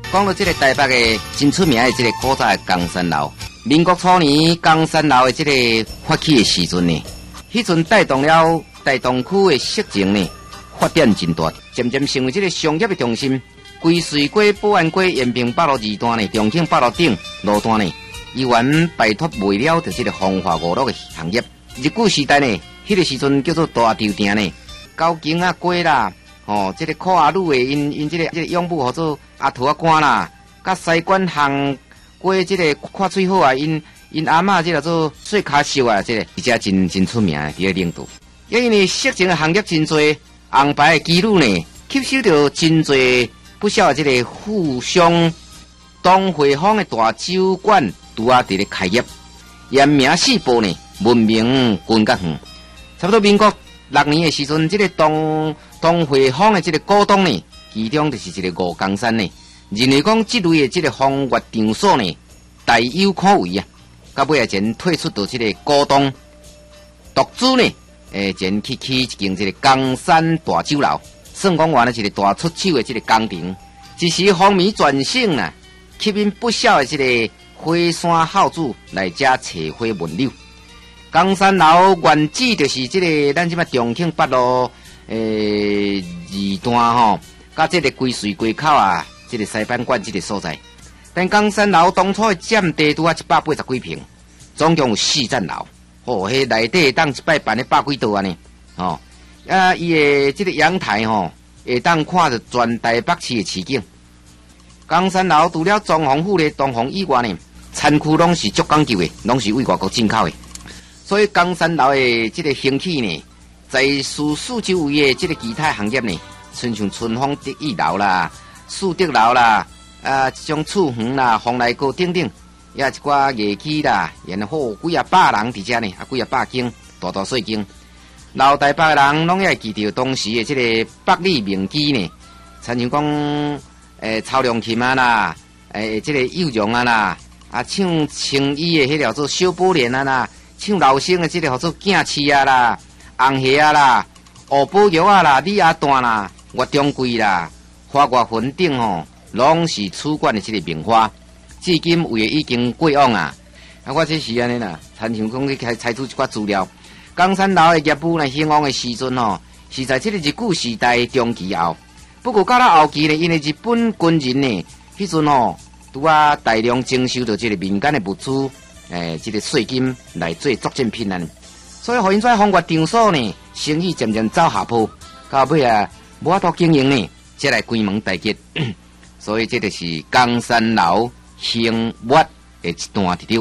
讲到这个台北的真出名的这个古早的冈山楼，民国初年冈山楼的这个发起的时阵呢，迄阵带动了台东区的色情呢发展真大，渐渐成为这个商业的中心。归水街、保安街、延平北路二段呢，重庆北路顶路段呢，依然摆脱不了的这个风华五路的行业。日据时代呢，迄个时阵叫做大潮店呢，高经啊街啦，这个靠阿女的因这个养母或者阿土啊官啦，甲西关巷街这个看水好啊，因阿嬷这个做细卡秀啊，这个而且真出名的伫个领导。因为色情的行业真多，红牌的基女呢，吸收到真多不少这个富商东汇坊的大酒馆，拄啊伫咧开业，严名四部呢，闻名滚甲远。差不多民国6年的时阵，这个东汇坊的这个股东呢，其中就是这个吴江山呢，认为讲这类的这个风月场所呢，大有可为啊。到尾前退出到这个股东，独资呢，前去起一间这个江山大酒楼。算讲完了一个大出手的这个工程，一时风靡全省呐，吸引不少的这个火山好主来遮找花问柳。冈山楼原址就是这个咱即摆重庆北路二段吼，甲这个归水街口啊，这个西班馆这个所在。但冈山楼当初的占地拄啊180几平，总共有4层楼，迄内底当一摆办咧100几桌安尼，伊的这个阳台会当看着全台北市的市景。冈山楼除了装潢富丽装潢以外呢，餐区拢是足讲究的，拢是为外国进口的。所以冈山楼的这个兴起呢，在四周围的这个其他行业呢，像春风得意楼啦、树德楼啦、这种厝园啦、风来阁等等，也一寡夜市啦，然后几啊百人伫遮呢，几啊百间大小间。老台北人拢也记得当时的这个百里名妓呢，亲像讲曹良琴啊啦，这个幼容啊啦，唱青衣的迄条做小宝莲啊啦，唱老生的这个叫做镜翅啊啦、红鞋啊啦、乌宝玉啊啦、李亚段啦、岳中贵啦、花月坟顶拢是出馆的这个名花，至今为已经过往啊。我这是安尼啦，亲像讲你采取一寡资料。冈山楼的业务呢兴旺的时阵是在这个日据时代中期后。不过到了后期呢，因为日本军人呢，迄阵拄啊大量征收到这个民间的物资，这个税金来做作战品啊，所以互因这风月场所呢，生意渐渐走下坡，到尾啊无法度经营呢，才来关门大吉。所以这就是冈山楼兴灭的一段滴流。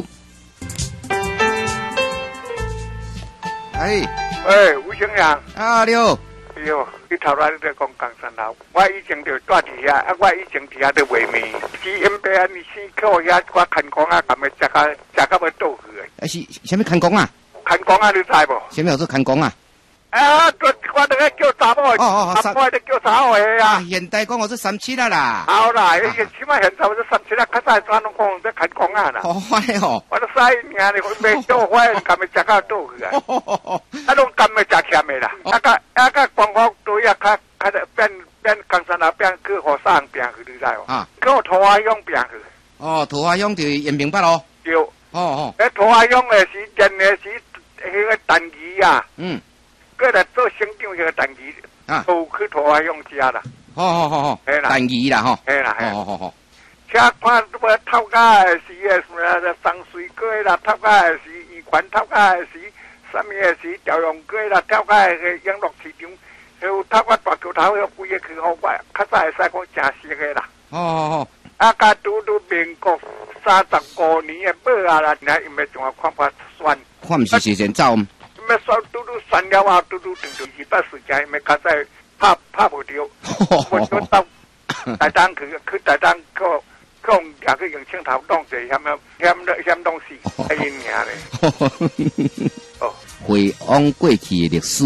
吴先生。 你好。 哎呦，你头来你在讲冈山楼，我以前就住伫遐，我以前伫遐在卖面，是因被安尼辛苦遐，我看光啊，咁咪食到要倒去的。 是啥物看光啊？ 看光啊，你知无？ 啥物叫做看光啊？ 我那个叫查某的，查某的叫查某的啊。 现代讲我是37啦。 好啦，起码现在我是37啦，较早咱拢讲在看光啊啦。我都晒年哩，我袂倒坏，咁咪食到倒去啊。拢咁咪食咸的啦。个光光对啊，较变冈山楼变去火山变去，你知无？去桃花涌变去。 桃花涌就是延平北路。 对。桃花涌的是真的是迄个单鱼啊。过来做省长迄个单鱼，都去桃花涌家啦。 单鱼啦吼。 嘿啦。车看要偷家的时什么松水街啦，偷家的时渔船偷家的时。什么也是调用街啦，跳开个养乐市场，有透过大桥头有规个去好摆，较早会使讲真实个啦。甲拄民国35年的尾啊啦，那因为仲有看法选， 看毋是时间走。 因为选拄选了啊，拄定200事情，因为较早拍无着，我就到台东去台东讲也去用镜头当者嫌东西，因尔咧。 回往过去的历史。